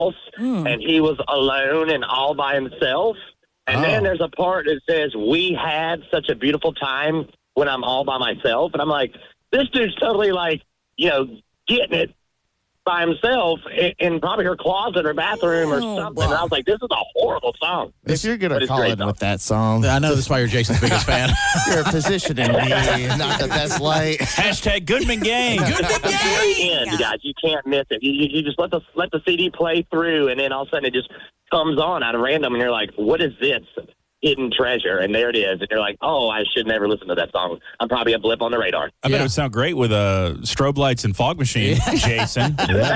and he was alone and all by himself. And then there's a part that says, we had such a beautiful time when I'm all by myself. And I'm like, this dude's totally like, getting it by himself in probably her closet or bathroom or something. Wow. And I was like, this is a horrible song. If you're going to call it with that song. I know that's why you're Jason's biggest fan. You're positioning me, not the best light. Hashtag Goodman Gang. Goodman Gang. You guys, you can't miss it. You just let the CD play through, and then all of a sudden it just comes on out of random, and you're like, what is this? Hidden treasure, and there it is, and you're like, oh, I should never listen to that song. I'm probably a blip on the radar. I bet it would sound great with strobe lights and fog machine, Jason.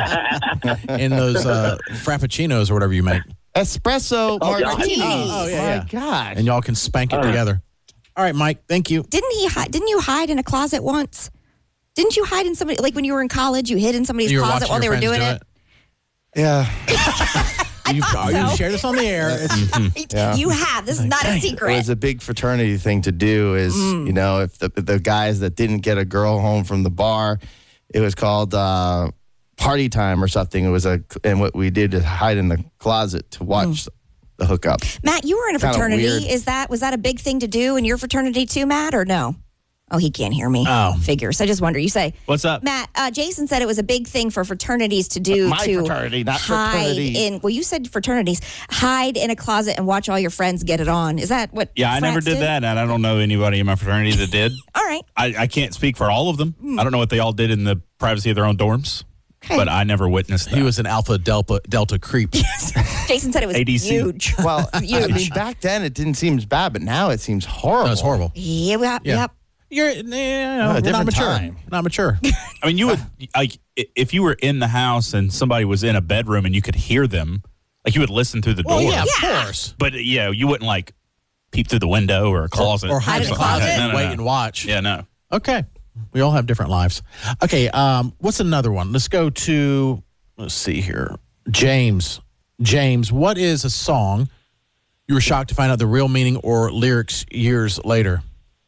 In those frappuccinos or whatever you make. Espresso martini. Oh, yeah. My gosh. And y'all can spank it together. All right, Mike, thank you. Didn't you hide in a closet once? Didn't you hide in somebody, like when you were in college, you hid in somebody's closet while they were doing it? Yeah. You shared this on the air. You have. This is not a secret. It was a big fraternity thing to do is, if the guys that didn't get a girl home from the bar, it was called party time or something. It was and what we did is hide in the closet to watch the hookup. Matt, you were in a fraternity. Weird. Was that a big thing to do in your fraternity too, Matt, or no? Oh, he can't hear me. Oh. Figures. I just wonder. You say. What's up? Matt, Jason said it was a big thing for fraternities to do. My fraternity, not fraternity. Well, you said fraternities. Hide in a closet and watch all your friends get it on. Is that what I never did that, and I don't know anybody in my fraternity that did. All right. I can't speak for all of them. I don't know what they all did in the privacy of their own dorms. Okay. But I never witnessed that. He was an Alpha Delta creep. Jason said it was ADC. huge. Well, I mean, back then it didn't seem as bad, but now it seems horrible. No, it's horrible. Yep. You're not mature. Time. Not mature. I mean, you would, like, if you were in the house and somebody was in a bedroom and you could hear them, like, you would listen through the door. Yeah, of course. But, you wouldn't, like, peep through the window or a closet. Or hide in the closet and wait and watch. Yeah, no. Okay. We all have different lives. Okay, what's another one? Let's go to, let's see here. James, what is a song you were shocked to find out the real meaning or lyrics years later?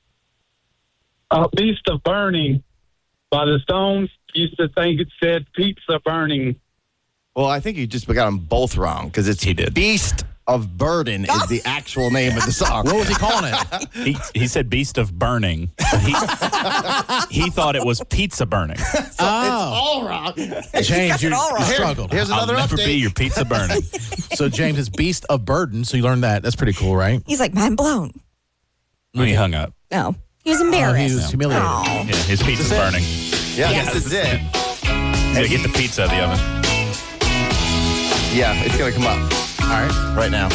Beast of Burning by the Stones. Used to think it said pizza burning. Well, I think you just got them both wrong because it's Beast of Burden is the actual name of the song. What was he calling it? He said Beast of Burning. He thought it was pizza burning. It's all wrong. James, you struggled. Here's another I'll never update. be your pizza burning. So James is Beast of Burden, so you learned that. That's pretty cool, right? He's like, mind blown. When he hung up. No. He was embarrassed. He was humiliated. Yeah, his pizza's burning. Yeah, this is it. He's going to get the pizza out of the oven. Yeah, it's going to come up. All right. Right now.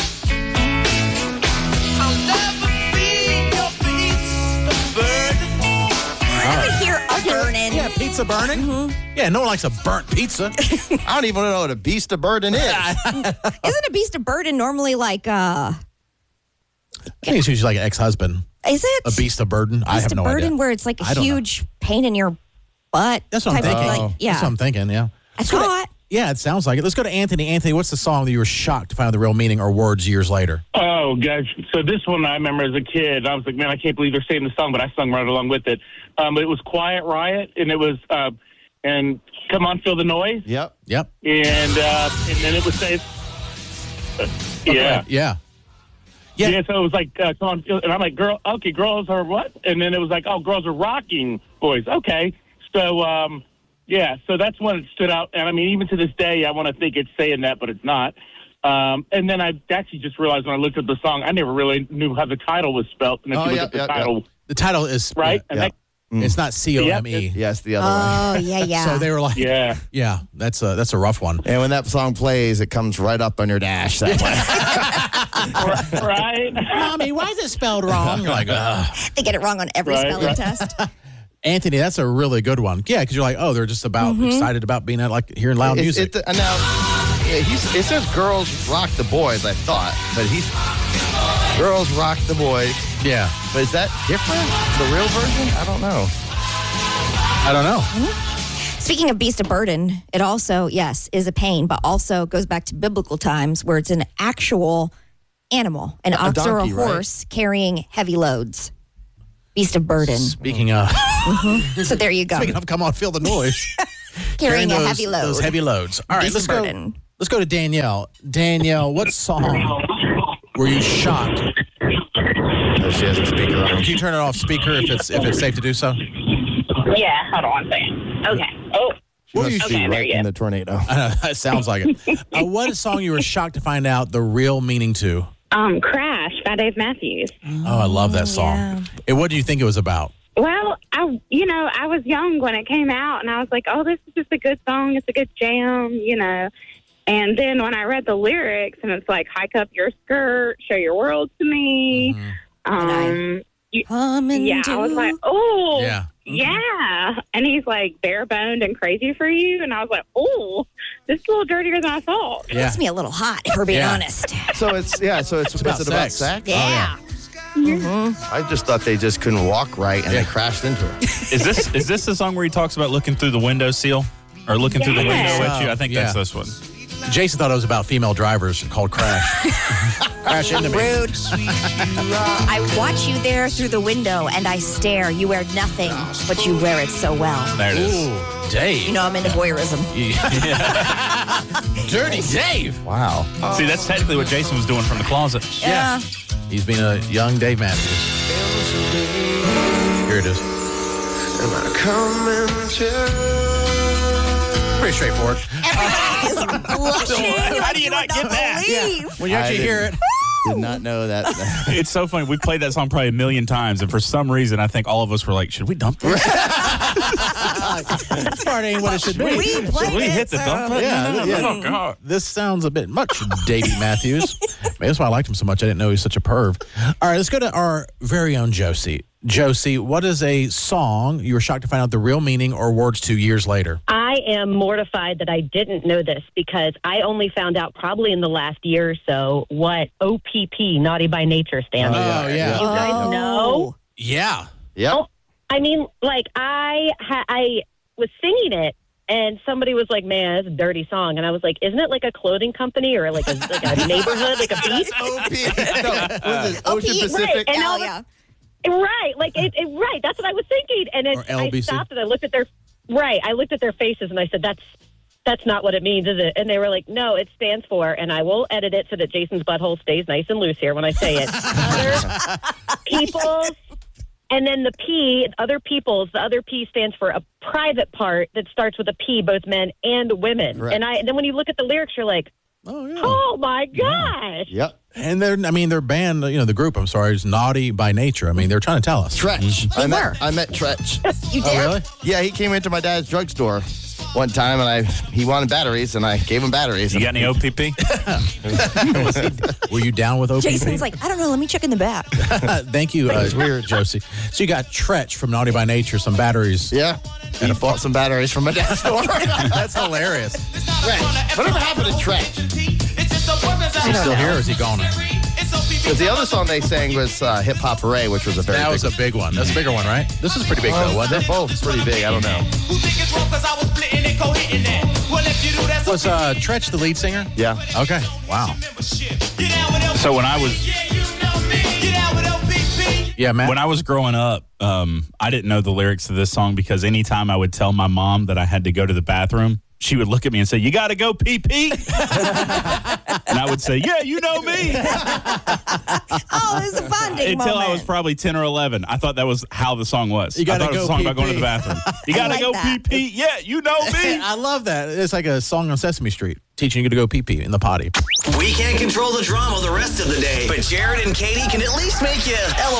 I hear a burning. Yeah, pizza burning. Mm-hmm. Yeah, no one likes a burnt pizza. I don't even know what a Beast of Burden is. Isn't a beast of burden normally like I think it's usually like an ex-husband. Is it? A beast of burden? I have no idea. Burden where it's like a huge pain in your butt. That's what I'm thinking. Yeah. That's what I'm thinking, yeah. I thought. Yeah, it sounds like it. Let's go to Anthony. Anthony, what's the song that you were shocked to find out the real meaning or words years later? Oh, guys. So this one I remember as a kid. I was like, man, I can't believe they're saying the song, but I sung right along with it. But it was Quiet Riot, and it was, and Come On, Feel the Noise. Yep. And then it would say, yeah. Yeah. Yeah, so it was like, come on, and I'm like, girls are what? And then it was like, girls are rocking boys. Okay. So, so that's when it stood out. And I mean, even to this day, I want to think it's saying that, but it's not. And then I actually just realized when I looked at the song, I never really knew how the title was spelled. And if you look at the title. The title is, right? Yeah. It's not C-O-M-E. Yes, the other way. Oh, yeah. So they were like, yeah, that's a rough one. And when that song plays, it comes right up on your dash that way. Right? Mommy, why is it spelled wrong? You're like, they get it wrong on every spelling test. Anthony, that's a really good one. Yeah, because you're like, they're just about excited about being hearing loud music. It says girls rock the boys, I thought, but girls rock the boys. Yeah. But is that different? The real version? I don't know. Speaking of beast of burden, it also, yes, is a pain, but also goes back to biblical times where it's an actual animal, an ox or a horse carrying heavy loads. Beast of burden. Speaking of. So there you go. Speaking of, come on, feel the noise. Carrying a heavy load. Those heavy loads. All right, let's Let's go to Danielle. Danielle, what song were you shocked? Oh, she has a speaker on. Can you turn it off speaker if it's safe to do so? Yeah, hold on a second. Okay. Oh. What were you okay, right in the tornado? It sounds like it. What song you were shocked to find out the real meaning to? Crash by Dave Matthews. Oh, I love that song. Yeah. And what do you think it was about? Well, I was young when it came out, and I was like, oh, this is just a good song. It's a good jam, And then when I read the lyrics, and it's like, hike up your skirt, show your world to me. Mm-hmm. I was like, oh, Yeah. yeah. And he's like bare-boned and crazy for you. And I was like, oh, this is a little dirtier than I thought. It makes me a little hot, if we're being honest. So it's about about sex. sex? Yeah. I just thought they just couldn't walk right and they crashed into it. Is this the song where he talks about looking through the window seal? Or looking through the window at you? I think that's this one. Jason thought it was about female drivers called Crash. Crash into me. Rude. I watch you there through the window and I stare. You wear nothing, but you wear it so well. There it is. Ooh, Dave. You know I'm into voyeurism. Dirty Dave. Wow. See, that's technically what Jason was doing from the closet. Yeah. He's been a young Dave Matthews. Here it is. Pretty straightforward. Everybody is blushing. How do you not get that? Believe. When you actually hear it. Did not know that. It's so funny. We've played that song probably a million times, and for some reason, I think all of us were like, should we dump this? This part ain't what it should be. We played Should we hit the dump button? Yeah. Oh, God. This sounds a bit much Davey Matthews. Maybe that's why I liked him so much. I didn't know he was such a perv. All right, let's go to our very own Josie. Josie, what is a song you were shocked to find out the real meaning or words to years later? I am mortified that I didn't know this because I only found out probably in the last year or so what OPP, Naughty by Nature, stands for. Oh, yeah. You guys know? Yeah. Yep. Oh, I mean, like, I was singing it, and somebody was like, man, that's a dirty song. And I was like, isn't it like a clothing company or like a neighborhood, like a beach? OP. No, what is it? OP, Ocean right. Pacific. And Hell all the- yeah. Right, like right. That's what I was thinking, and Or I LBC. stopped and I looked at their I looked at their faces and I said, "That's not what it means, is it?" And they were like, "No, it stands for." And I will edit it so that Jason's butthole stays nice and loose here when I say it. Other people's, and then the P, other people's. The other P stands for a private part that starts with a P, both men and women. Correct. And then when you look at the lyrics, you're like, Oh, yeah. "Oh my gosh!" Yep. And their band, the group, I'm sorry, is Naughty by Nature. I mean, they're trying to tell us. Tretch. They were. I met Tretch. You did? Oh, really? Yeah, he came into my dad's drugstore one time, and he wanted batteries, and I gave him batteries. You got any OPP? Were you down with OPP? Jason's like, I don't know. Let me check in the back. Thank you, Josie. So you got Tretch from Naughty by Nature, some batteries. Yeah. And I bought some batteries from my dad's store. That's hilarious. Tretch. Whatever happened to Tretch? Is he still here or is he gone? Because the other song they sang was Hip Hop Hooray, which was a very That big was a big one. That's a bigger one, right? This is pretty big, though, wasn't They're it? both pretty big. I don't know. Was Tretch the lead singer? Yeah. Okay. Wow. So when I was growing up, I didn't know the lyrics to this song because anytime I would tell my mom that I had to go to the bathroom, she would look at me and say, "You got to go pee-pee?" And I would say, "Yeah, you know me." Oh, this is a bonding Until moment. I was probably 10 or 11. I thought that was how the song was. You gotta I thought it was a go song about going to pee-pee. the bathroom. You got to like go that. pee-pee? Yeah, you know me. I love that. It's like a song on Sesame Street teaching you to go pee-pee in the potty. We can't control the drama the rest of the day, but Jared and Katie can at least make you LOL.